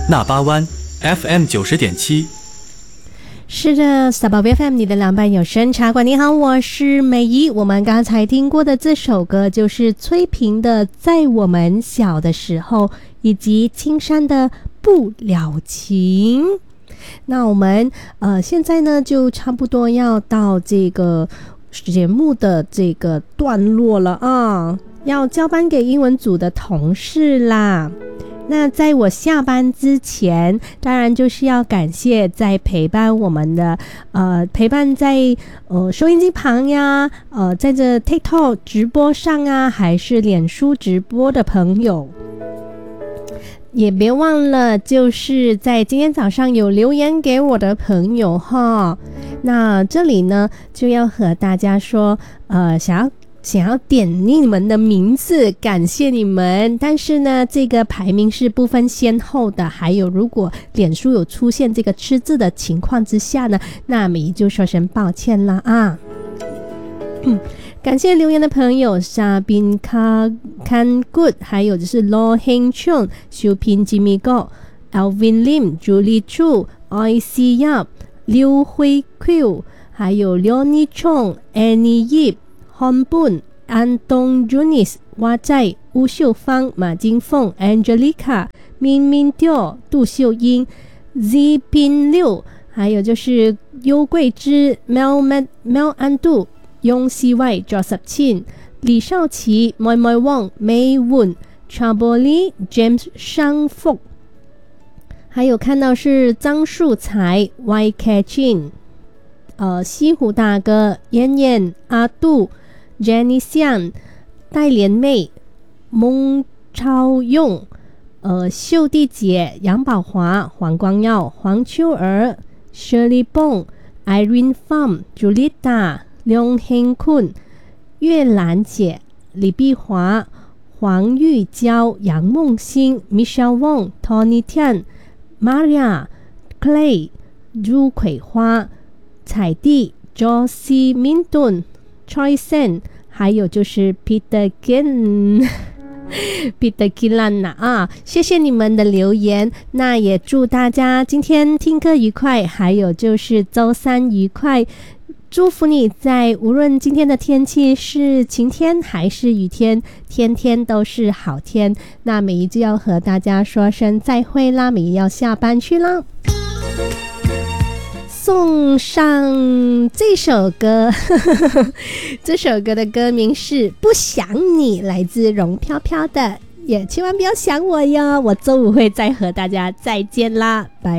纳巴湾 FM90.7。 是的，撒宝 FM 你的两半有声茶馆，你好，我是美仪。我们刚才听过的这首歌就是崔萍的《在我们小的时候》，以及青山的《不了情》。那我们现在呢就差不多要到这个节目的这个段落了啊，要交班给英文组的同事啦。那在我下班之前，当然就是要感谢在陪伴我们的陪伴在收音机旁呀，在这 TikTok 直播上啊，还是脸书直播的朋友。也别忘了就是在今天早上有留言给我的朋友哈。那这里呢就要和大家说想要点你们的名字，感谢你们。但是呢这个排名是不分先后的，还有如果脸书有出现这个吃字的情况之下呢，那美就说声抱歉啦啊。感谢留言的朋友沙宾卡看 good， 还有就是 Lo Heng Chung、 修平吉米哥、 Alvin Lim、 Julie Chu、 IC Yap、 刘辉 Q， 还有 Leonie Chong、 Annie Yip、 Han Bun、 安东 Junis、 蛙仔、 吴秀芳、 马金凤、 Angelica、 明明调、 杜秀英、 Z bin 六， 还有就是优桂枝、 Mel An Du、 雍西外 Joseph Chin、 李少奇、 Moi Moi Wong、 May Woon、 Chaboli、 James 商福，还有看到是张树才、 YK Chin、西湖大哥、 燕燕、 阿杜、 Jenny Xian、 戴莲妹、 蒙超用、秀弟姐、 杨宝华、 黄光耀、 黄秋儿、 Shirley Bong、 Irene Pham、 Julita、 梁兴坤、 月兰姐、 李碧华、 黄玉娇、 杨梦欣、 Michelle Wong、 Tony Tian、 Maria、 Clay、 朱葵花、 彩蒂、 Josie Minton、 Choi Sen， 还有就是 Peter Gillan Peter Gillan 啊，谢谢你们的留言。那也祝大家今天听歌愉快，还有就是周三愉快。祝福你在无论今天的天气是晴天还是雨天，天天都是好天。那美仪就要和大家说声再会啦，美仪要下班去啦。送上这首歌这首歌的歌名是《不想你》，来自容飘飘的，也千万不要想我哟。我周五会再和大家再见啦，拜。